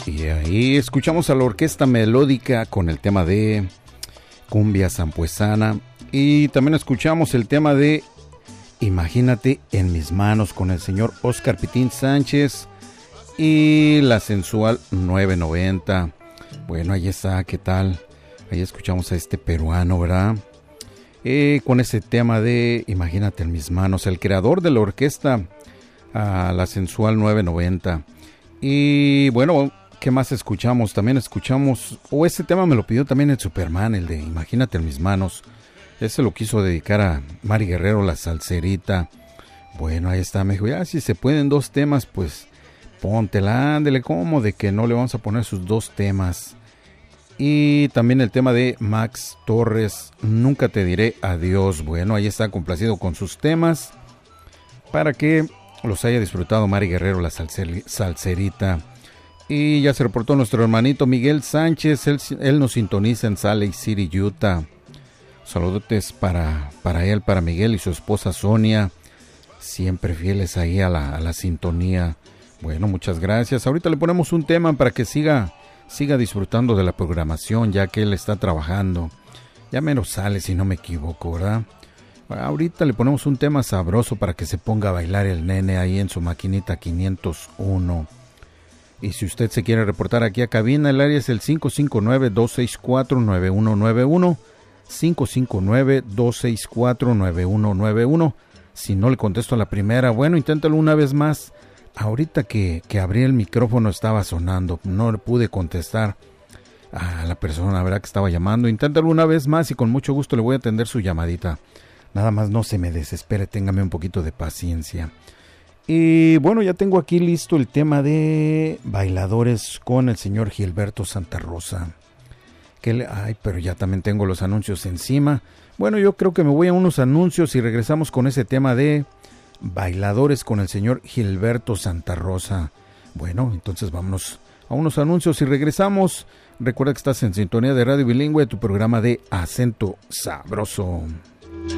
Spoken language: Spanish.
Y ahí escuchamos a la Orquesta Melódica con el tema de Cumbia Sampuesana. Y también escuchamos el tema de Imagínate en mis manos con el señor Oscar Pitín Sánchez y la sensual 990. Bueno, ahí está, ¿qué tal? Ahí escuchamos a este peruano, ¿verdad? Con ese tema de Imagínate en mis manos, el creador de la orquesta, la sensual 990. Y bueno, ¿qué más escuchamos? También escuchamos, ese tema me lo pidió también el Superman, el de Imagínate en mis manos. Ese lo quiso dedicar a Mari Guerrero, la salserita. Bueno, ahí está, me dijo, ya si se pueden 2 temas, pues póntela, ándele, ¿cómo de que no le vamos a poner sus 2 temas? Y también el tema de Max Torres, Nunca te diré adiós. Bueno, ahí está complacido con sus temas para que los haya disfrutado Mari Guerrero, la salserita. Y ya se reportó nuestro hermanito Miguel Sánchez, él nos sintoniza en Salt Lake City, Utah. Saludotes para él, para Miguel y su esposa Sonia, siempre fieles ahí a la sintonía. Bueno, muchas gracias. Ahorita le ponemos un tema para que siga disfrutando de la programación, ya que él está trabajando. Ya menos sale, si no me equivoco, ¿verdad? Ahorita le ponemos un tema sabroso para que se ponga a bailar el nene ahí en su maquinita 501. Y si usted se quiere reportar aquí a cabina, el área es el 559-264-9191. 559-264-9191. Si no le contesto a la primera, bueno, inténtalo una vez más. Ahorita que abrí el micrófono estaba sonando, no le pude contestar a la persona, ¿verdad?, que estaba llamando. Inténtalo una vez más y con mucho gusto le voy a atender su llamadita. Nada más no se me desespere, téngame un poquito de paciencia. Y bueno, ya tengo aquí listo el tema de Bailadores con el señor Gilberto Santa Rosa. Pero ya también tengo los anuncios encima. Bueno, yo creo que me voy a unos anuncios y regresamos con ese tema de Bailadores con el señor Gilberto Santa Rosa. Bueno, entonces vámonos a unos anuncios y regresamos. Recuerda que estás en sintonía de Radio Bilingüe, tu programa de Acento Sabroso.